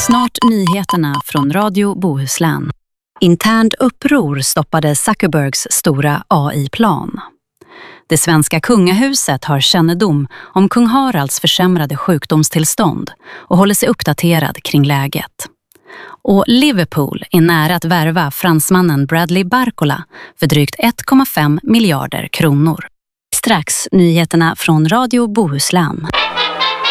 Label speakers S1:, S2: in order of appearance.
S1: Snart nyheterna från Radio Bohuslän. Internt uppror stoppade Zuckerbergs stora AI-plan. Det svenska kungahuset har kännedom om kung Haralds försämrade sjukdomstillstånd och håller sig uppdaterad kring läget. Och Liverpool är nära att värva fransmannen Bradley Barcola för drygt 1,5 miljarder kronor. Strax nyheterna från Radio Bohuslän.